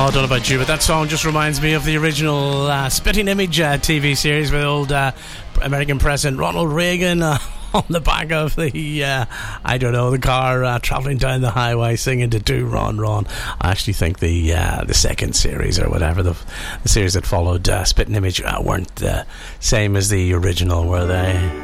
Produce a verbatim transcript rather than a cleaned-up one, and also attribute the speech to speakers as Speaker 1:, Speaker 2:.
Speaker 1: Oh, I don't know about you, but that song just reminds me of the original uh, Spitting Image uh, T V series with old uh, American President Ronald Reagan uh, on the back of the, uh, I don't know, the car uh, travelling down the highway singing to Do Ron Ron. I actually think the uh, the second series or whatever, the, the series that followed uh, Spitting Image uh, weren't the same as the original, were they?